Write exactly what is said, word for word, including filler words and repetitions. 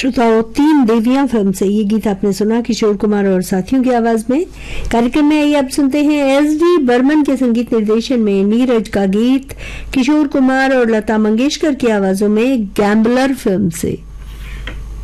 श्रोताओं, तीन देवियां फिल्म से ये गीत आपने सुना किशोर कुमार और साथियों की आवाज में। कार्यक्रम में आइए आप सुनते हैं एस डी बर्मन के संगीत निर्देशन में नीरज का गीत किशोर कुमार और लता मंगेशकर की आवाजों में गैम्बलर फिल्म से।